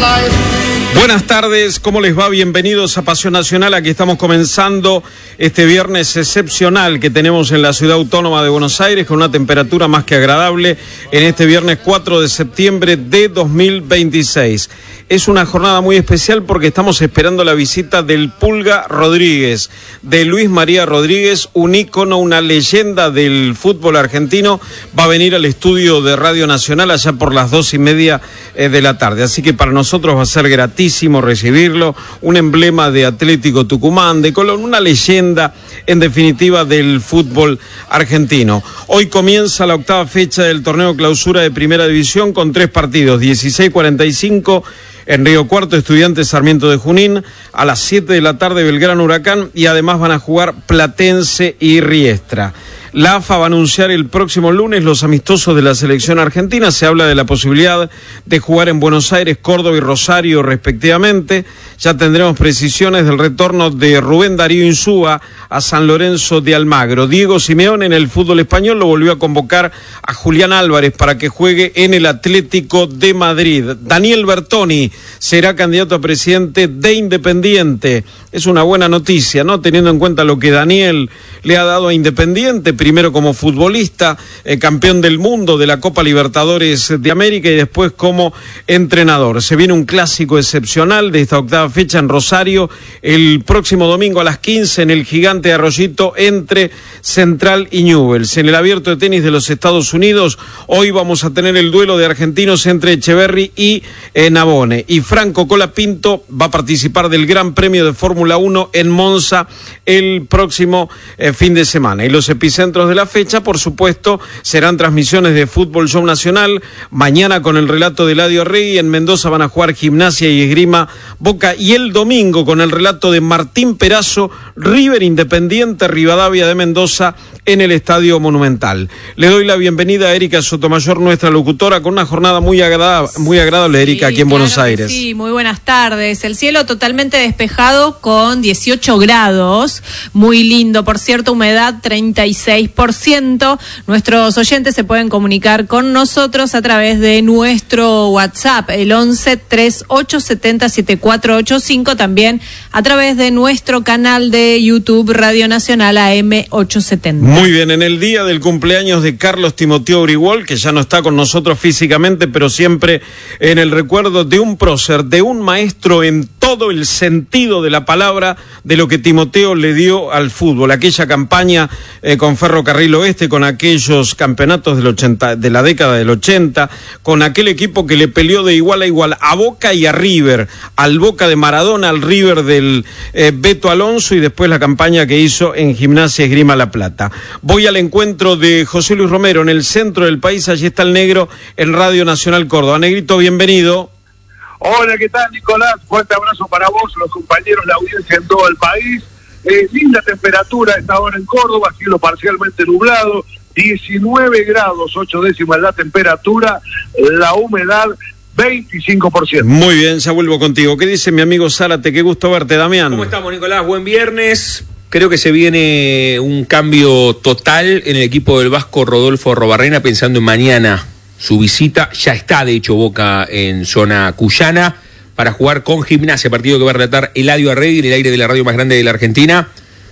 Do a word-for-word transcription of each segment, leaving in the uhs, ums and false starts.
Buenas tardes, ¿cómo les va? Bienvenidos a Pasión Nacional. Aquí estamos comenzando este viernes excepcional que tenemos en la Ciudad Autónoma de Buenos Aires, con una temperatura más que agradable en este viernes cuatro de septiembre de dos mil veintiséis. Es una jornada muy especial porque estamos esperando la visita del Pulga Rodríguez, de Luis María Rodríguez, un ícono, una leyenda del fútbol argentino. Va a venir al estudio de Radio Nacional allá por las dos y media eh, de la tarde. Así que para nosotros va a ser gratísimo recibirlo, un emblema de Atlético Tucumán, de Colón, una leyenda en definitiva del fútbol argentino. Hoy comienza la octava fecha del torneo clausura de Primera División con tres partidos, dieciséis cuarenta y cinco en Río Cuarto, Estudiantes Sarmiento de Junín, a las siete de la tarde Belgrano Huracán, y además van a jugar Platense y Riestra. La A F A va a anunciar el próximo lunes los amistosos de la selección argentina. Se habla de la posibilidad de jugar en Buenos Aires, Córdoba y Rosario respectivamente. Ya tendremos precisiones del retorno de Rubén Darío Insúa a San Lorenzo de Almagro. Diego Simeone en el fútbol español lo volvió a convocar a Julián Álvarez para que juegue en el Atlético de Madrid. Daniel Bertoni será candidato a presidente de Independiente. Es una buena noticia, ¿no? Teniendo en cuenta lo que Daniel le ha dado a Independiente, primero como futbolista, eh, campeón del mundo de la Copa Libertadores de América, y después como entrenador. Se viene un clásico excepcional de esta octava fecha en Rosario, el próximo domingo a las quince en el Gigante de Arroyito, entre Central y Newell's. En el Abierto de Tenis de los Estados Unidos, hoy vamos a tener el duelo de argentinos entre Echeverry y eh, Navone. Y Franco Colapinto va a participar del Gran Premio de Fórmula uno en Monza el próximo eh, fin de semana. Y los epicentros de la fecha, por supuesto, serán transmisiones de Fútbol Show Nacional. Mañana con el relato de Eladio Arregui. En Mendoza van a jugar Gimnasia y Esgrima Boca. Y el domingo con el relato de Martín Perazo, River Independiente Rivadavia de Mendoza en el Estadio Monumental. Le doy la bienvenida a Erika Sotomayor, nuestra locutora, con una jornada muy agradable, muy agradable, Erika, sí, aquí en claro Buenos Aires. Sí, muy buenas tardes. El cielo totalmente despejado con dieciocho grados, muy lindo. Por cierto, humedad treinta y seis por ciento. Nuestros oyentes se pueden comunicar con nosotros a través de nuestro WhatsApp, el once, treinta y ocho, setenta, setenta y cuatro ochenta y cinco, también a través de nuestro canal de YouTube Radio Nacional A M ochocientos setenta. Muy bien, en el día del cumpleaños de Carlos Timoteo Uriguol, que ya no está con nosotros físicamente, pero siempre en el recuerdo de un prócer, de un maestro en todo el sentido de la palabra, de lo que Timoteo le dio al fútbol. Aquella campaña eh, con Ferrocarril Oeste, con aquellos campeonatos del ochenta, de la década del ochenta, con aquel equipo que le peleó de igual a igual a Boca y a River, al Boca de Maradona, al River del eh, Beto Alonso, y después la campaña que hizo en Gimnasia Esgrima La Plata. Voy al encuentro de José Luis Romero en el centro del país. Allí está el Negro en Radio Nacional Córdoba. Negrito, bienvenido. Hola, ¿qué tal, Nicolás? Fuerte abrazo para vos, los compañeros, la audiencia en todo el país. Eh, linda temperatura a esta hora en Córdoba, cielo parcialmente nublado, diecinueve grados, ocho décimas la temperatura, la humedad veinticinco por ciento. Muy bien, ya vuelvo contigo. ¿Qué dice mi amigo Zárate? Qué gusto verte, Damián. ¿Cómo estamos, Nicolás? Buen viernes. Creo que se viene un cambio total en el equipo del vasco Rodolfo Robarrena, pensando en mañana su visita. Ya está, de hecho, Boca en zona cuyana para jugar con Gimnasia, partido que va a relatar Eladio Arregui en el aire de la radio más grande de la Argentina.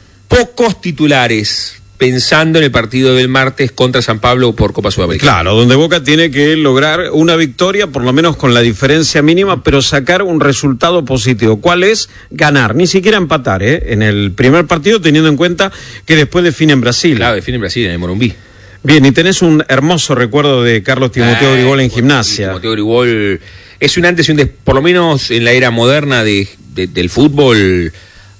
Pocos titulares, pensando en el partido del martes contra San Pablo por Copa Sudamericana. Claro, donde Boca tiene que lograr una victoria, por lo menos con la diferencia mínima, pero sacar un resultado positivo. ¿Cuál es? Ganar, ni siquiera empatar, ¿eh? En el primer partido, teniendo en cuenta que después define en Brasil. Claro, define en Brasil, en el Morumbí. Bien, y tenés un hermoso recuerdo de Carlos Timoteo Uriguol en Gimnasia. Timoteo Uriguol es un antes y un después, por lo menos en la era moderna de, de, del fútbol.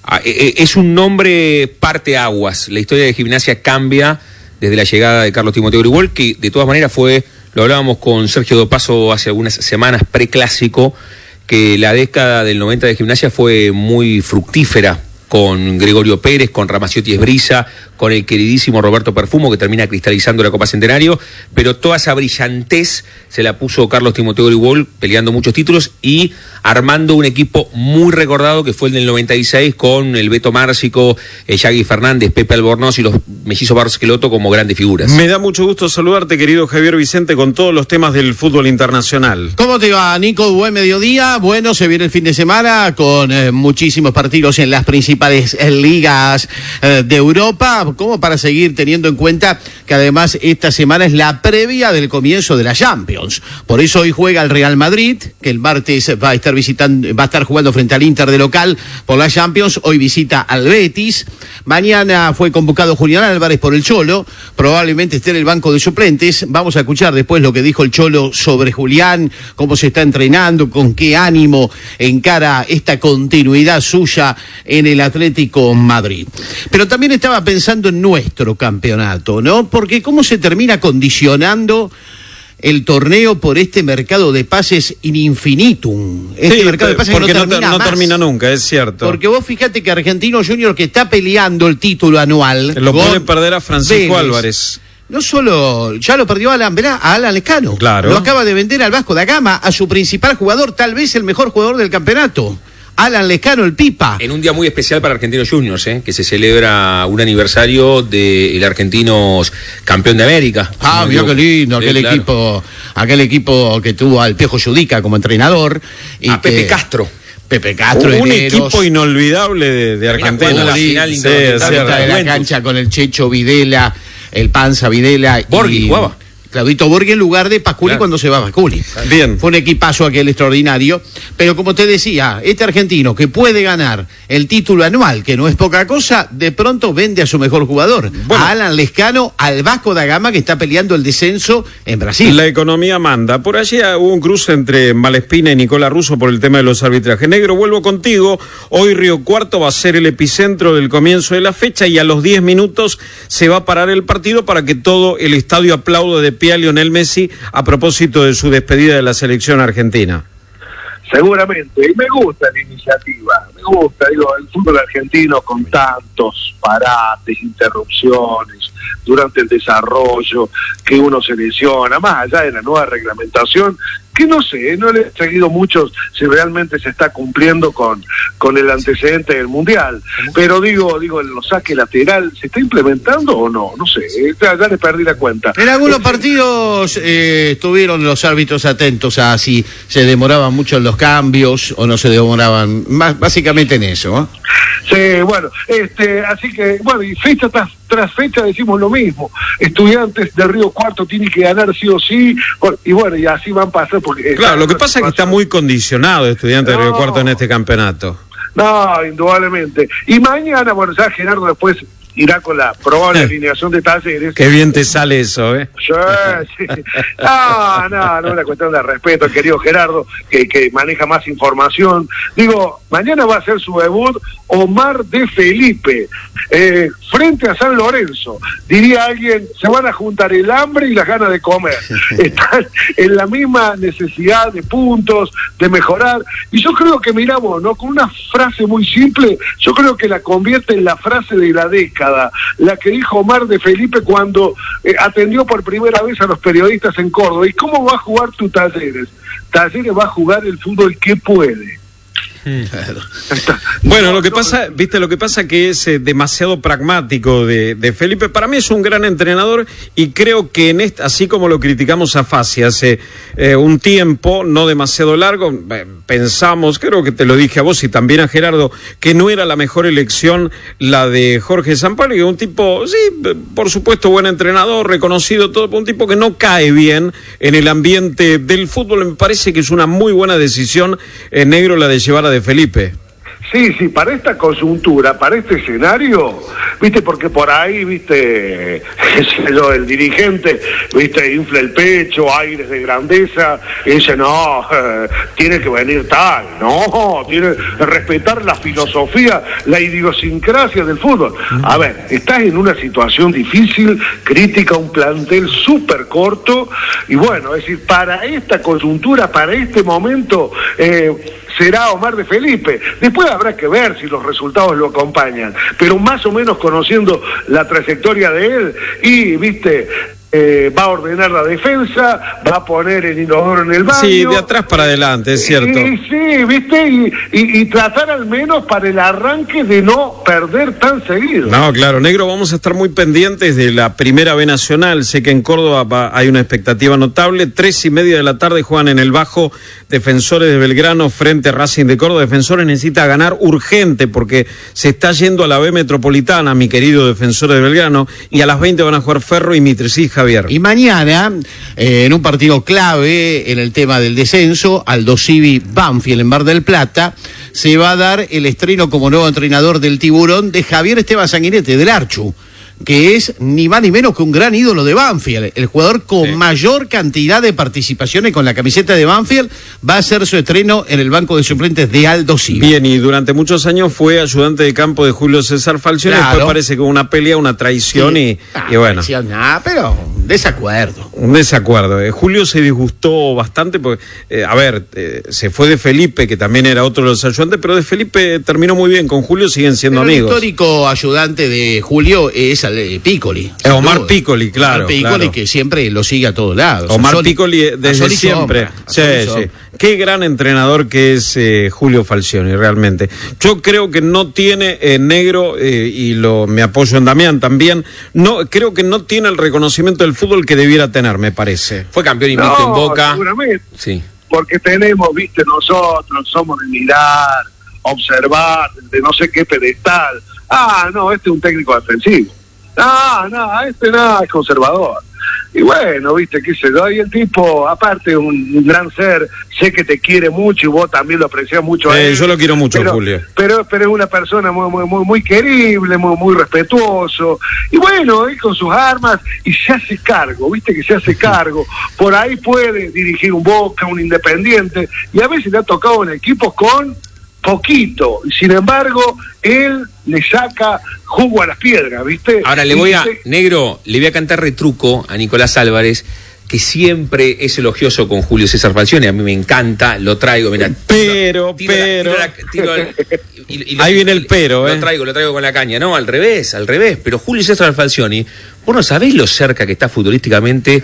Es un nombre parteaguas. La historia de Gimnasia cambia desde la llegada de Carlos Timoteo Uriguol, que de todas maneras fue, lo hablábamos con Sergio Dopaso hace algunas semanas, preclásico, que la década del noventa de Gimnasia fue muy fructífera con Gregorio Pérez, con Ramaciotti Esbriza, con el queridísimo Roberto Perfumo, que termina cristalizando la Copa Centenario, pero toda esa brillantez se la puso Carlos Timoteo Gribol, peleando muchos títulos y armando un equipo muy recordado que fue el del noventa y seis, con el Beto Márcico, eh, Yagui Fernández, Pepe Albornoz y los mellizos Barcelotto como grandes figuras. Me da mucho gusto saludarte, querido Javier Vicente, con todos los temas del fútbol internacional. ¿Cómo te va, Nico? Buen mediodía. Bueno, se viene el fin de semana con eh, muchísimos partidos en las principales eh, ligas eh, de Europa, como para seguir teniendo en cuenta que además esta semana es la previa del comienzo de la Champions. Por eso hoy juega el Real Madrid, que el martes va a estar visitando, va a estar jugando frente al Inter de local por la Champions. Hoy visita al Betis. Mañana fue convocado Julián Álvarez por el Cholo, probablemente esté en el banco de suplentes. Vamos a escuchar después lo que dijo el Cholo sobre Julián, cómo se está entrenando, con qué ánimo encara esta continuidad suya en el Atlético Madrid. Pero también estaba pensando en nuestro campeonato, ¿no? Porque cómo se termina condicionando el torneo por este mercado de pases in infinitum. Este sí, mercado de pases porque que no, no, termina, no más. termina nunca, es cierto. Porque vos fíjate que Argentino Junior, que está peleando el título anual, lo puede perder a Francisco Vélez, Álvarez. No solo, ya lo perdió a Alan, Verá, a Alan Lescano. Claro. Lo acaba de vender al Vasco da Gama, a su principal jugador, tal vez el mejor jugador del campeonato. Alan Lescano, el Pipa. En un día muy especial para Argentinos Juniors, ¿eh? Que se celebra un aniversario del Argentinos campeón de América. Ah, mira qué lindo, aquel sí, claro. equipo, aquel equipo que tuvo al Piojo Yudica como entrenador. Y a que, Pepe Castro. Pepe Castro, Un Hereros, equipo inolvidable de, de Argentina. La final Sí, intercontinental es de cierto. la cancha con el Checho Videla, el Panza Videla. Borghi y jugaba. Claudito Borghi en lugar de Pasculi, Claro. cuando se va Pasculi. Bien. Fue un equipazo aquel extraordinario, pero como te decía, este argentino que puede ganar el título anual, que no es poca cosa, de pronto vende a su mejor jugador, Bueno. a Alan Lescano, al Vasco da Gama, que está peleando el descenso en Brasil. La economía manda. Por allí hubo un cruce entre Malespina y Nicolás Russo por el tema de los arbitrajes. Negro, vuelvo contigo. Hoy Río Cuarto va a ser el epicentro del comienzo de la fecha y a los diez minutos se va a parar el partido para que todo el estadio aplaude de pie a Lionel Messi a propósito de su despedida de la selección argentina. Seguramente, y me gusta la iniciativa, me gusta, digo, el fútbol argentino con tantos parates, interrupciones durante el desarrollo, que uno se lesiona, más allá de la nueva reglamentación, que no sé, no le he seguido mucho si realmente se está cumpliendo con, con el antecedente del Mundial, pero digo, digo, los saque lateral, ¿se está implementando o no? No sé, ya, ya le perdí la cuenta. En algunos Eh, partidos eh, estuvieron los árbitros atentos a si se demoraban mucho en los cambios o no se demoraban, más, básicamente en eso, ¿eh? Sí, bueno, este, así que, bueno, y fecha tras, tras fecha decimos lo mismo. Estudiantes de Río Cuarto tienen que ganar sí o sí, y bueno, y así van a pasar porque... Claro, lo que pasa es que está muy condicionado Estudiantes de Río Cuarto en este campeonato. No, indudablemente. Y mañana, bueno, ya Gerardo después irá con la probable alineación de Talleres. Qué bien te sale eso, ¿eh? Sí, sí. No, no, no es una cuestión de respeto al querido Gerardo, que, que maneja más información. Digo, mañana va a ser su debut Omar de Felipe, eh, frente a San Lorenzo. Diría alguien, se van a juntar el hambre y las ganas de comer. Están en la misma necesidad de puntos, de mejorar. Y yo creo que, miramos, ¿no? Con una frase muy simple, yo creo que la convierte en la frase de la década, la que dijo Omar de Felipe cuando eh, atendió por primera vez a los periodistas en Córdoba. ¿Y cómo va a jugar tu Talleres? Talleres va a jugar el fútbol que puede. Bueno, No, lo que no, pasa, viste, lo que pasa que es eh, demasiado pragmático de, de Felipe. Para mí es un gran entrenador y creo que en este, así como lo criticamos a Fassi hace eh, un tiempo, no demasiado largo, eh, pensamos, creo que te lo dije a vos y también a Gerardo, que no era la mejor elección la de Jorge Sampaoli, que es un tipo, sí, por supuesto, buen entrenador, reconocido todo, un tipo que no cae bien en el ambiente del fútbol. Me parece que es una muy buena decisión, eh, Negro, la de llevar a de Felipe. Sí, sí, para esta coyuntura, para este escenario, viste, porque por ahí, viste, qué sé yo, el dirigente, viste, infla el pecho, aires de grandeza, y dice, no, eh, tiene que venir tal, no, tiene que respetar la filosofía, la idiosincrasia del fútbol. A ver, estás en una situación difícil, crítica, un plantel súper corto, y bueno, es decir, para esta coyuntura, para este momento, eh, será Omar de Felipe. Después habrá que ver si los resultados lo acompañan, pero más o menos conociendo la trayectoria de él, y viste, eh, va a ordenar la defensa, va a poner el inodoro en el baño. Sí, de atrás para adelante, es cierto. Y, sí, viste, y, y, y tratar al menos para el arranque de no perder tan seguido. No, claro, negro, vamos a estar muy pendientes de la Primera B Nacional. Sé que en Córdoba va, hay una expectativa notable. Tres y media de la tarde juegan en el Bajo Defensores de Belgrano frente a Racing de Córdoba. Defensores necesita ganar urgente porque se está yendo a la B Metropolitana, mi querido Defensores de Belgrano, y a las veinte van a jugar Ferro y Mitresí, Javier. Y mañana, eh, en un partido clave en el tema del descenso, Aldo Civi Banfield en Mar del Plata, se va a dar el estreno como nuevo entrenador del Tiburón de Javier Esteban Sanguinete, del Archu, que es ni más ni menos que un gran ídolo de Banfield, el jugador con sí. mayor cantidad de participaciones con la camiseta de Banfield, va a hacer su estreno en el banco de suplentes de Aldo Civi. Bien, y durante muchos años fue ayudante de campo de Julio César Falcioni, claro. Después parece que hubo una pelea, una traición sí. y, ah, y bueno. Traición, nada, pero un desacuerdo. Un desacuerdo. Eh, Julio se disgustó bastante porque, eh, a ver, eh, se fue de Felipe, que también era otro de los ayudantes, pero de Felipe terminó muy bien, con Julio siguen siendo pero amigos. El histórico ayudante de Julio es Piccoli. Eh, Omar Piccoli, claro. Omar Piccoli, claro. que siempre lo sigue a todos lados. Omar Sol, Piccoli desde siempre. Sí, sí. Qué gran entrenador que es eh, Julio Falcioni, realmente. Yo creo que no tiene eh, negro, eh, y lo me apoyo en Damián también, no creo que no tiene el reconocimiento del fútbol que debiera tener, me parece. Fue campeón invicto no, en Boca. Seguramente. Sí. Porque tenemos, viste, nosotros somos de mirar, observar, de no sé qué pedestal. Ah, no, este es un técnico defensivo. No, no, este nada, es conservador. Y bueno, viste, qué sé yo, y el tipo, aparte, un, un gran ser, sé que te quiere mucho y vos también lo apreciás mucho a eh, él. Yo lo quiero mucho, pero, Julio. Pero, pero es una persona muy, muy, muy, muy querible, muy, muy respetuoso. Y bueno, él con sus armas, y se hace cargo, viste que se hace cargo. Por ahí puede dirigir un Boca, un Independiente, y a veces le ha tocado en equipos con poquito, sin embargo él le saca jugo a las piedras, ¿viste? Ahora le voy a, negro, le voy a cantar retruco a Nicolás Álvarez, que siempre es elogioso con Julio César Falcioni, a mí me encanta, lo traigo, mira. Pero, tiro, pero... Tiro la, tiro la, y, y lo, ahí viene el pero, lo ¿eh? Lo traigo, lo traigo con la caña, no, al revés, al revés, pero Julio César Falcioni, vos no sabés lo cerca que está futbolísticamente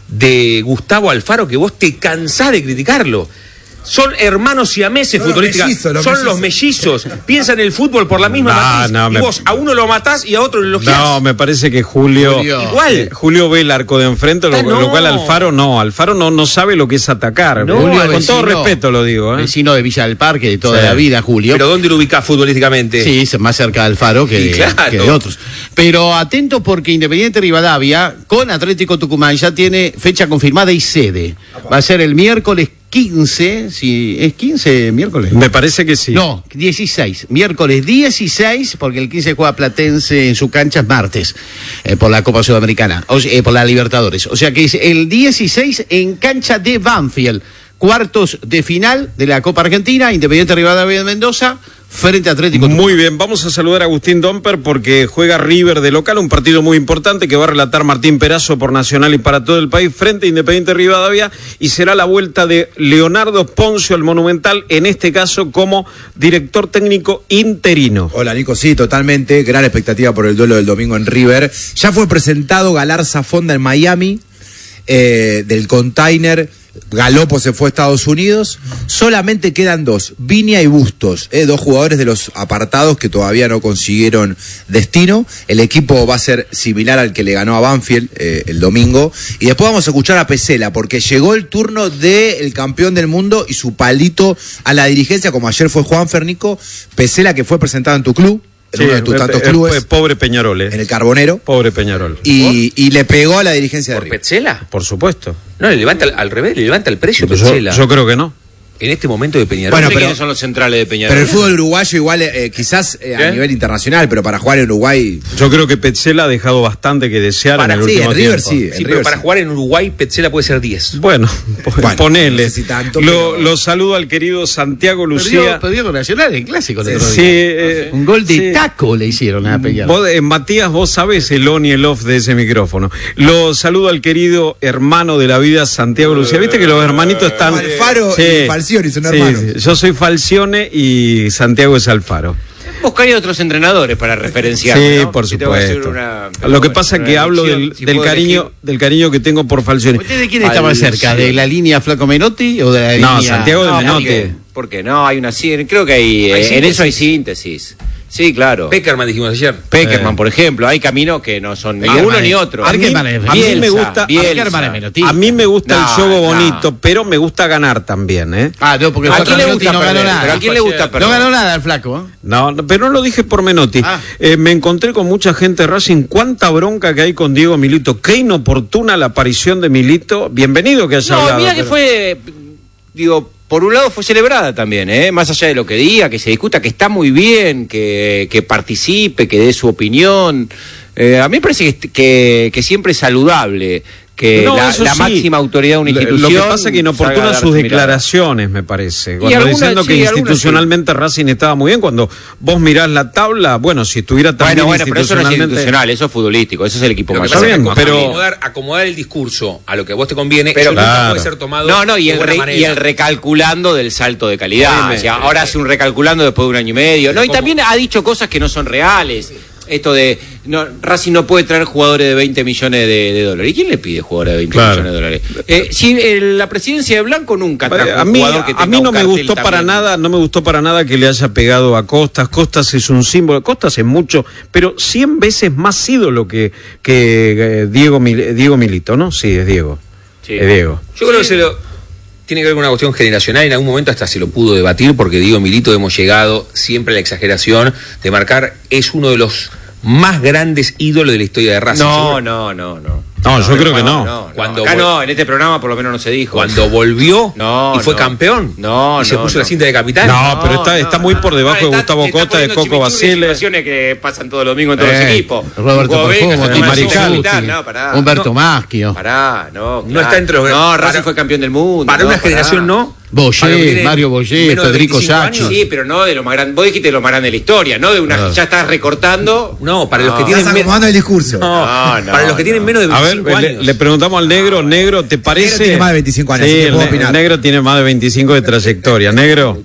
de Gustavo Alfaro, que vos te cansás de criticarlo. Son hermanos siameses futbolísticamente. Son mellizos, los mellizos. Piensan en el fútbol por la misma no, matriz. No, y me... vos a uno lo matás y a otro lo elogiás. No, me parece que Julio... Julio. Igual. Eh, Julio ve el arco de enfrente, lo, ah, no. lo cual Alfaro no. Alfaro no, no sabe lo que es atacar. No, Julio, vecino, con todo respeto lo digo. ¿eh? Vecino de Villa del Parque de toda sí. la vida, Julio. ¿Pero dónde lo ubicás futbolísticamente? Sí, es más cerca de Alfaro que, de, claro. que de otros. Pero atento porque Independiente Rivadavia con Atlético Tucumán ya tiene fecha confirmada y sede. Va a ser el miércoles quince, si es quince miércoles. Me parece que sí. No, dieciséis, miércoles dieciséis, porque el quince juega Platense en su cancha, es martes, eh, por la Copa Sudamericana, o, eh, por la Libertadores. O sea que es el dieciséis en cancha de Banfield, cuartos de final de la Copa Argentina, Independiente Rivadavia de Mendoza, frente a Atlético. Muy bien, vamos a saludar a Agustín Domper porque juega River de local, un partido muy importante que va a relatar Martín Perazo por Nacional y para todo el país frente a Independiente Rivadavia, y será la vuelta de Leonardo Poncio al Monumental, en este caso como director técnico interino. Hola Nico, sí, totalmente, gran expectativa por el duelo del domingo en River. Ya fue presentado Galarza Fonda en Miami, eh, del Container. Galopo se fue a Estados Unidos, solamente quedan dos, Viña y Bustos, eh, dos jugadores de los apartados que todavía no consiguieron destino. El equipo va a ser similar al que le ganó a Banfield eh, el domingo, y después vamos a escuchar a Pesela, porque llegó el turno del campeón del mundo y su palito a la dirigencia, como ayer fue Juan Fernico. Pesela, que fue presentado en tu club, en sí, uno de tus tantos clubes. Eh, pobre Peñarol, eh. En el Carbonero. Pobre Peñarol. Y, y le pegó a la dirigencia ¿Por de River. Petzela? Por supuesto. No, le levanta al, al revés, le levanta el precio yo, Petzela. Yo creo que no. En este momento de Peñarol. Bueno, no sé pero, quiénes son los centrales de Peñarol. Pero el fútbol uruguayo igual, eh, quizás eh, a nivel internacional, pero para jugar en Uruguay... Yo creo que Petzela ha dejado bastante que desear para, en el sí, último en River tiempo. Sí, sí, en pero River para sí. jugar en Uruguay, Petzela puede ser diez. Bueno, bueno ponele. No sé si tanto, lo, pero... lo saludo al querido Santiago Lucía. Perdió, perdió con Nacional en clásico. Sí, el otro sí, día. eh, Un gol de sí. taco le hicieron a Peñarol. Vos, eh, Matías, vos sabés el on y el off de ese micrófono. Lo saludo al querido hermano de la vida, Santiago Lucía. Viste que los hermanitos están... Alfaro sí. y Falcioni Falcioni, son Sí, hermanos. sí. Yo soy Falcione y Santiago es Alfaro. Buscaría otros entrenadores para referenciar. Sí, ¿no? por Si tengo que hacer supuesto. una- Lo que una pasa es que hablo del, elección, si del puedo cariño, elegir. del cariño que tengo por Falcioni. ¿Usted de quién está más Al- cerca? ¿De la línea Flaco Menotti o de la No, línea...? Santiago de No, Menotti. ¿por qué? ¿Por qué? No, hay una sí, creo que hay, ¿Hay eh, en eso hay síntesis? síntesis. Sí, claro. Peckerman dijimos ayer. Peckerman, por ejemplo, hay caminos que no son ni Peckerman uno es- ni otro. A mí, Peckerman es- a mí Bielsa, me gusta, Bielsa. Peckerman es Menotti. a mí me gusta No, el juego no. bonito, pero me gusta ganar también, ¿eh? Ah, no, porque ¿A Flaco quién le Menotti gusta no ganó perder? nada. ¿Pero a quién le gusta No perder? ganó nada el Flaco, ¿eh? No, no, pero no lo dije por Menotti. Ah. Eh, me encontré con mucha gente de Racing. Cuánta bronca que hay con Diego Milito. Qué inoportuna la aparición de Milito. Bienvenido que haya No, hablado. mira que pero- fue, digo, por un lado fue celebrada también, ¿eh? Más allá de lo que diga, que se discuta, que está muy bien, que, que participe, que dé su opinión. Eh, a mí me parece que, que, que siempre es saludable que No, la, eso la sí. máxima autoridad de una Lo- institución. Lo que pasa es que salga a inoportuna dar sus su mirada. declaraciones, me parece. Cuando algunas- diciendo que sí, algunas institucionalmente Racing estaba muy bien. Cuando vos mirás la tabla, bueno, si estuviera tan Bueno, bien bueno, pero eso no es institucionalmente... institucional, eso es futbolístico, eso es el equipo Lo que mayor. pasa es que bien, pero- acomodar, acomodar el discurso a lo que a vos te conviene, Pero eso nunca claro. puede ser tomado No, no, y de el, buena re- manera. y el recalculando del salto de calidad. Obviamente. O sea, ahora hace un recalculando después de un año y medio. No, y ¿Cómo? también ha dicho cosas que no son reales. Esto de no, Racing no puede traer jugadores de veinte millones de, de dólares. ¿Y quién le pide jugadores de veinte Claro. millones de dólares? Eh, si eh, la presidencia de Blanco nunca trajo A un mí, jugador que a tenga mí un no me cartel gustó para también. nada, no me gustó para nada que le haya pegado a Costas. Costas es un símbolo, Costas es mucho, pero cien veces más ídolo que, que eh, Diego, Mil- Diego Milito, ¿no? Sí, es Diego. Sí. Es Diego. Yo creo que se lo, tiene que ver con una cuestión generacional. En algún momento hasta se lo pudo debatir, porque Diego Milito hemos llegado siempre a la exageración de marcar, es uno de los más grandes ídolos de la historia de Racing. No, Seguro. no, no, no. No, yo creo que no. no. no, Cuando Acá vol- no, en este programa por lo menos no se dijo. Cuando volvió No, y fue no. campeón No, y se no, puso no. la cinta de capitán. No, pero está, está muy por debajo de está- Gustavo está Costa, de poniendo Coco chimichurri en Basile. situaciones que pasan todos los domingos en todos Eh, los equipos. Roberto Un juego Perfumo, venga, se Di llama Marical. cinta de capitán. No, pará. Humberto No, Maschio. Pará, no. No claro. está entre los- No, Racing para- fue campeón del mundo. Para no, una pará. generación no. Boyé, Para lo que tiene Mario Boyé, menos de Federico veinticinco Sacchi. años. Sí, pero no de lo más grande. Vos dijiste de lo más grande de la historia, no de una. Ah. Ya estás recortando. No, para los que No. tienen Estás me- acomodando el discurso. No, No, no, para los que tienen no. menos de A veinticinco ver, le, años. le preguntamos al negro, negro, ¿te parece? tiene más de veinticinco años, Sí, así que el, puedo ne- opinar. el negro tiene más de veinticinco de trayectoria. Negro.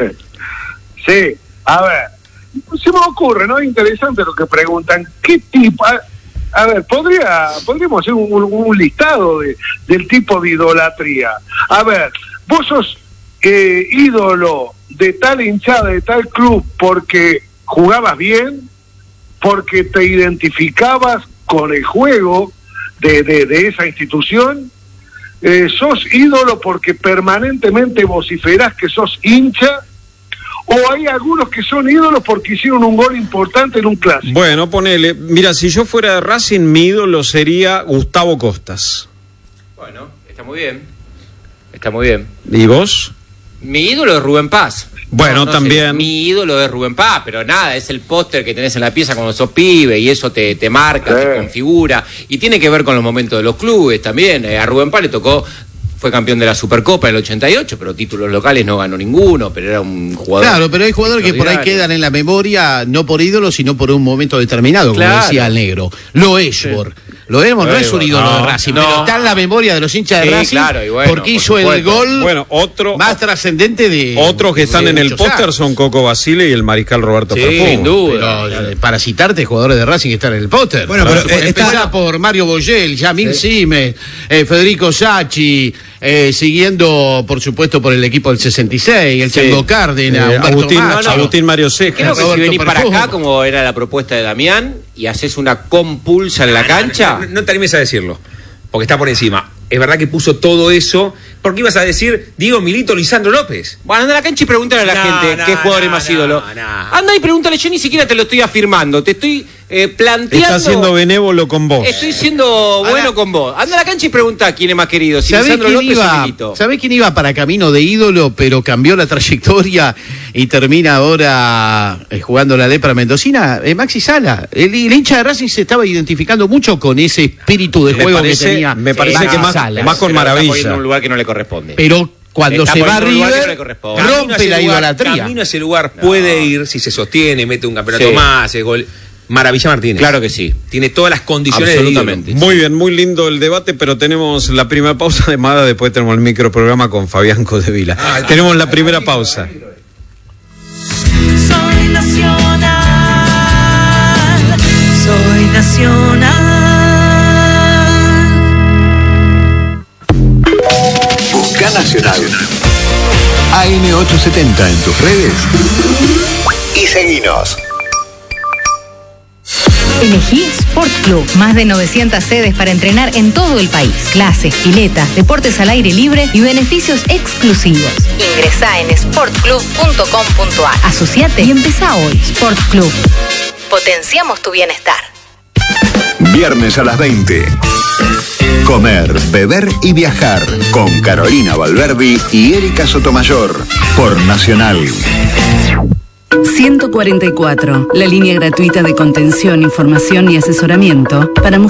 Sí, a ver, se me ocurre, ¿no? Interesante lo que preguntan. ¿Qué tipo? A, a ver, podría, podríamos hacer un, un listado de, del tipo de idolatría. A ver, vos sos eh, ídolo de tal hinchada, de tal club, porque jugabas bien, porque te identificabas con el juego de, de, de esa institución. Eh, sos ídolo porque permanentemente vociferás que sos hincha, o hay algunos que son ídolos porque hicieron un gol importante en un clásico. Bueno, ponele. Mira, si yo fuera de Racing, mi ídolo sería Gustavo Costas. Bueno, está muy bien. Está muy bien. ¿Y vos? Mi ídolo es Rubén Paz. Bueno, sé, también. mi ídolo es Rubén Paz, pero nada, es el póster que tenés en la pieza cuando sos pibe y eso te, te marca, Sí. te configura. Y tiene que ver con los momentos de los clubes también. Eh, a Rubén Paz le tocó, fue campeón de la Supercopa en el ochenta y ocho, pero títulos locales no ganó ninguno, pero era un jugador. Claro, pero hay jugadores que por ahí extraordinario. quedan en la memoria, no por ídolo, sino por un momento determinado, como Claro. decía el negro. Lo Esbor. Lo Esbor no es un ídolo no, de Racing, no. pero está en la memoria de los hinchas de Sí, Racing claro, y bueno, porque por hizo el supuesto. gol Bueno, otro. más trascendente de. Otros que están de en el muchos póster años. son Coco Basile y el mariscal Roberto Sí, Perfumo. sin duda. Pero, eh, para citarte, jugadores de Racing que están en el póster. Bueno, pero, eh, Empezá está- por Mario Boyel, Yamil Simes, eh, Federico Sacchi, eh, siguiendo, por supuesto, por el equipo del sesenta y seis, el Sí. Chango Cárdenas, Eh, Humberto Agustín, Macho. Agustín Mario Cejas. Creo que si Roberto venís para Perfumo. acá, como era la propuesta de Damián, y haces una compulsa en la cancha. No, no, no te animes a decirlo, porque está por encima. Es verdad que puso todo eso, porque ibas a decir Diego Milito, Lisandro López. Bueno, anda a la cancha y pregúntale a la No, gente no, qué jugador no, es más no, ídolo. no. Anda y pregúntale, yo ni siquiera te lo estoy afirmando, te estoy eh, planteando. Está siendo benévolo con vos. Estoy siendo bueno Ahora- con vos. Anda a la cancha y pregunta quién es más querido, si ¿Sabés Lisandro quién, López o iba, Milito. ¿Sabés quién iba para camino de ídolo, pero cambió la trayectoria y termina ahora eh, jugando la lepra mendocina? Eh, Maxi Sala. El, el hincha de Racing se estaba identificando mucho con ese espíritu de Me juego parece- que tenía. me parece Maxi que más- Sala. más con Se lo está maravilla. poniendo en un lugar que no le corresponde. Pero cuando Está se va a poniendo en un lugar que no le River, corresponde. Camino a rompe ese la lugar- idolatría. Camino a ese lugar puede ir si se sostiene, mete un campeonato Sí. más, hace gol. Maravilla Martínez. Claro que sí. Tiene todas las condiciones Absolutamente. de Muy bien, muy lindo el debate, pero tenemos la primera pausa de Mada, después tenemos el microprograma con Fabián Codevila. Ah, tenemos la primera pausa. Soy nacional, soy nacional. Busca Nacional. A M ochocientos setenta en tus redes y seguinos. Elegí Sport Club. Más de novecientas sedes para entrenar en todo el país. Clases, piletas, deportes al aire libre y beneficios exclusivos. Ingresá en sport club punto com punto a r. Asociate y empezá hoy. Sport Club. Potenciamos tu bienestar. Viernes a las veinte. Comer, beber y viajar con Carolina Valverdi y Erika Sotomayor por Nacional. ciento cuarenta y cuatro, la línea gratuita de contención, información y asesoramiento para mujeres.